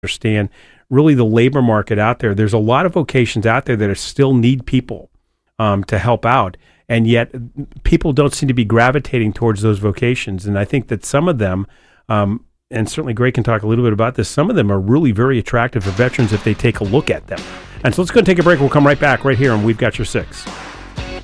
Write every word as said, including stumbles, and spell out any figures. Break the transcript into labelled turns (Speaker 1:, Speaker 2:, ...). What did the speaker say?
Speaker 1: understand really the labor market out there. There's a lot of vocations out there that are still need people um, to help out, and yet people don't seem to be gravitating towards those vocations. And I think that some of them, um, and certainly Greg can talk a little bit about this, some of them are really very attractive for veterans if they take a look at them. And so let's go and take a break. We'll come right back right here, and We've Got Your Six.